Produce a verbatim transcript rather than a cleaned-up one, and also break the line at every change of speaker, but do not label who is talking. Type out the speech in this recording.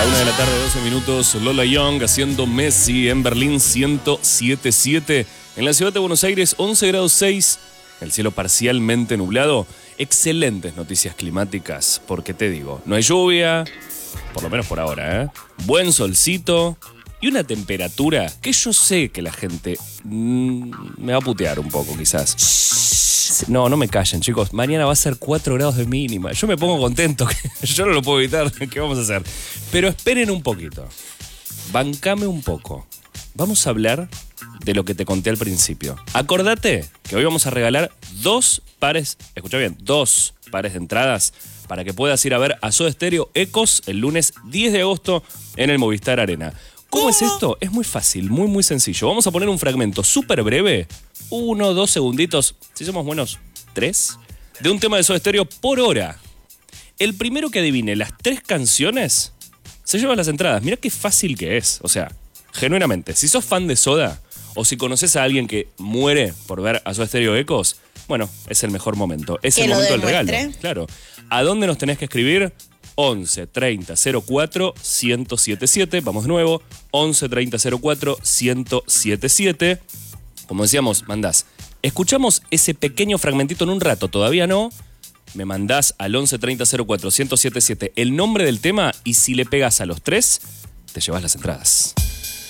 Una de la tarde, doce minutos, Lola Young haciendo Messi en Berlín ciento siete punto siete. En la ciudad de Buenos Aires, once grados seis, el cielo parcialmente nublado. Excelentes noticias climáticas, porque te digo, no hay lluvia, por lo menos por ahora, ¿eh? Buen solcito y una temperatura que yo sé que la gente mmm, me va a putear un poco, quizás. No, no me callen, chicos. Mañana va a ser cuatro grados de mínima. Yo me pongo contento. Yo no lo puedo evitar. ¿Qué vamos a hacer? Pero esperen un poquito. Bancame un poco. Vamos a hablar de lo que te conté al principio. Acordate que hoy vamos a regalar dos pares, escucha bien, dos pares de entradas para que puedas ir a ver a Soda Stereo Ecos el lunes diez de agosto en el Movistar Arena. ¿Cómo es esto? Es muy fácil, muy muy sencillo. Vamos a poner un fragmento súper breve, uno, dos segunditos, si somos buenos, tres, de un tema de Soda Stereo por hora. El primero que adivine las tres canciones se lleva las entradas. Mirá qué fácil que es. O sea, genuinamente, si sos fan de Soda o si conoces a alguien que muere por ver a Soda Stereo Ecos, bueno, es el mejor momento. Es el momento del regalo. Claro. ¿A dónde nos tenés que escribir? once treinta cero cuatro ciento setenta y siete. Vamos de nuevo. once treinta cero cuatro ciento setenta y siete. Como decíamos, mandás. Escuchamos ese pequeño fragmentito en un rato. Todavía no. Me mandás al once treinta cero cuatro ciento setenta y siete el nombre del tema y si le pegas a los tres, te llevas las entradas.